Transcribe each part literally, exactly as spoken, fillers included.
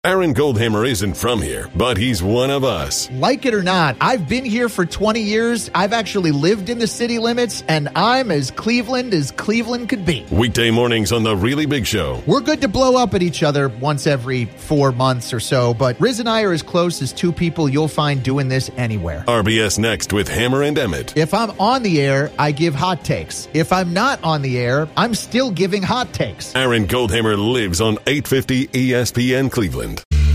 Aaron Goldhammer isn't from here, but he's one of us. Like it or not, I've been here for twenty years. I've actually lived in the city limits, and I'm as Cleveland as Cleveland could be. Weekday mornings on The Really Big Show. We're good to blow up at each other once every four months or so, but Riz and I are as close as two people you'll find doing this anywhere. R B S Next with Hammer and Emmett. If I'm on the air, I give hot takes. If I'm not on the air, I'm still giving hot takes. Aaron Goldhammer lives on eight fifty E S P N Cleveland.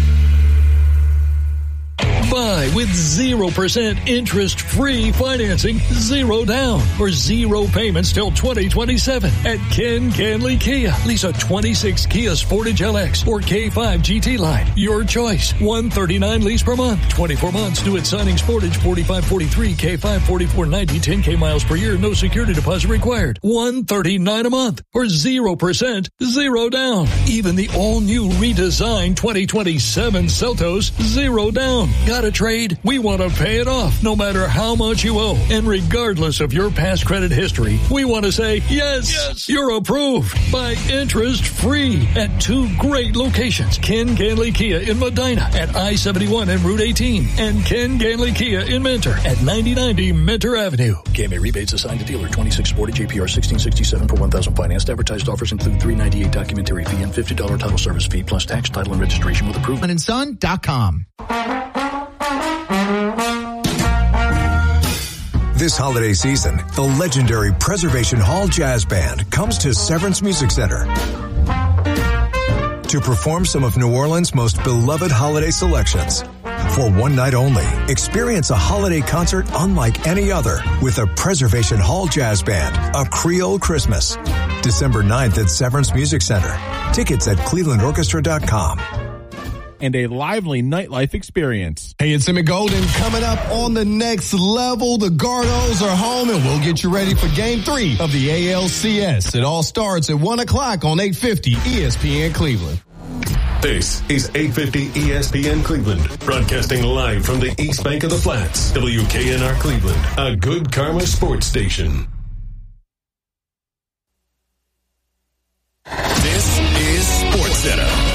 Buy with zero percent interest-free financing, zero down, or zero payments till twenty twenty-seven at Ken Canley Kia. Lease a twenty-six Kia Sportage L X or K five G T line. Your choice. one hundred thirty-nine lease per month. twenty-four months due at signing. Sportage forty-five forty-three, K five forty-four ninety, ten K miles per year. No security deposit required. one hundred thirty-nine a month or zero percent, zero down. Even the all-new redesigned twenty twenty-seven Seltos, zero down. Got a trade? We want to pay it off no matter how much you owe. And regardless of your past credit history, we want to say, yes, yes. You're approved by interest free at two great locations. Ken Canley Kia in Medina at I seventy-one and Route eighteen, and Ken Canley Kia in Mentor at ninety ninety Mentor Avenue. K M A rebates assigned to dealer twenty-six forty J P R sixteen sixty-seven per one thousand financed. Advertised offers include three ninety-eight documentary fee and fifty dollars title service fee plus tax, title, and registration with approval. and son dot com. This holiday season, the legendary Preservation Hall Jazz Band comes to Severance Music Center to perform some of New Orleans' most beloved holiday selections. For one night only, experience a holiday concert unlike any other with the Preservation Hall Jazz Band, A Creole Christmas. December ninth at Severance Music Center. Tickets at cleveland orchestra dot com. And a lively nightlife experience. Hey, it's Emmett Golden coming up on the next level. The Gardos are home, and we'll get you ready for game three of the A L C S. It all starts at one o'clock on eight fifty E S P N Cleveland. This is eight fifty E S P N Cleveland, broadcasting live from the East Bank of the Flats. W K N R Cleveland, a Good Karma sports station. This is Sports Center.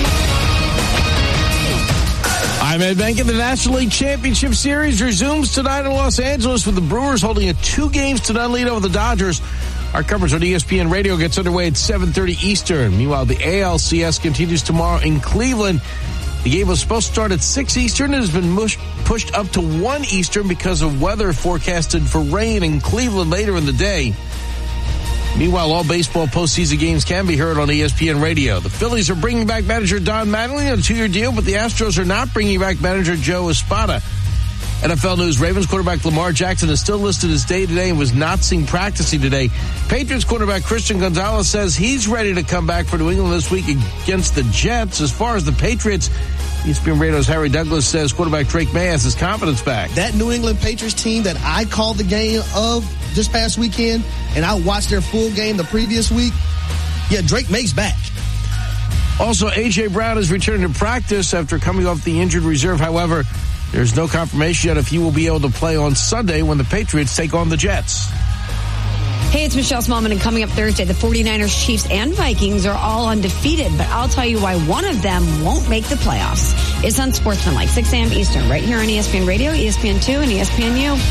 I'm Ed Bank, and the National League Championship Series resumes tonight in Los Angeles with the Brewers holding a two games to none lead over the Dodgers. Our coverage on E S P N Radio gets underway at seven thirty Eastern. Meanwhile, the A L C S continues tomorrow in Cleveland. The game was supposed to start at six Eastern and has been mush- pushed up to one Eastern because of weather forecasted for rain in Cleveland later in the day. Meanwhile, all baseball postseason games can be heard on E S P N Radio. The Phillies are bringing back manager Don Mattingly on a two-year deal, but the Astros are not bringing back manager Joe Espada. N F L news, Ravens quarterback Lamar Jackson is still listed as day-to-day and was not seen practicing today. Patriots quarterback Christian Gonzalez says he's ready to come back for New England this week against the Jets. As far as the Patriots, E S P N Radio's Harry Douglas says quarterback Drake May has his confidence back. That New England Patriots team that I called the game of this past weekend, and I watched their full game the previous week, yeah, Drake May's back. Also, A J. Brown is returning to practice after coming off the injured reserve. However, there's no confirmation yet if he will be able to play on Sunday when the Patriots take on the Jets. Hey, it's Michelle Smallman, and coming up Thursday, the 49ers, Chiefs, and Vikings are all undefeated, but I'll tell you why one of them won't make the playoffs. It's on Sportsmanlike, six a.m. Eastern, right here on E S P N Radio, E S P N two, and E S P N U.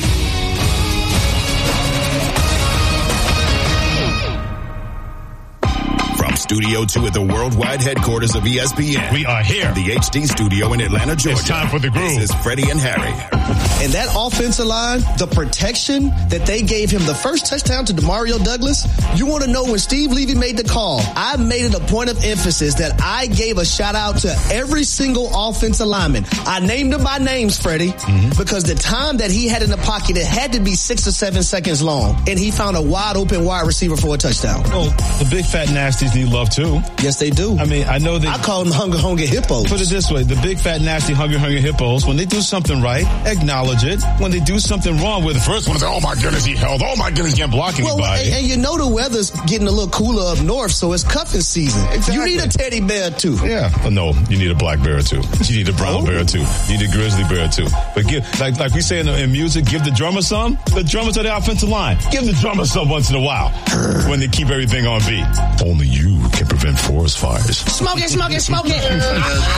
Studio two at the worldwide headquarters of E S P N. We are here. The H D studio in Atlanta, Georgia. It's time for the groove. This is Freddie and Harry. And that offensive line, the protection that they gave him, the first touchdown to Demario Douglas, you want to know when Steve Levy made the call, I made it a point of emphasis that I gave a shout out to every single offensive lineman. I named them by names, Freddie, mm-hmm. because the time that he had in the pocket, it had to be six or seven seconds long, and he found a wide open wide receiver for a touchdown. Well, the big fat nasties need love too. Yes, they do. I mean, I know they... I call them hungry, hungry hippos. Put it this way. The big fat nasty hungry, hungry hippos, when they do something right, acknowledge it. When they do something wrong, with the first one is, oh my goodness, he held. Oh my goodness, he can't block anybody. Well, and, and you know the weather's getting a little cooler up north, so it's cuffing season. Exactly. You need a teddy bear too. Yeah. But no, you need a black bear too. You need a brown oh. bear too. You need a grizzly bear too. But give, like, like we say in, in music, give the drummer some. The drummers are the offensive line. Give the drummer some once in a while when they keep everything on beat. Only you can prevent forest fires. Smoke it, smoke it, smoke it.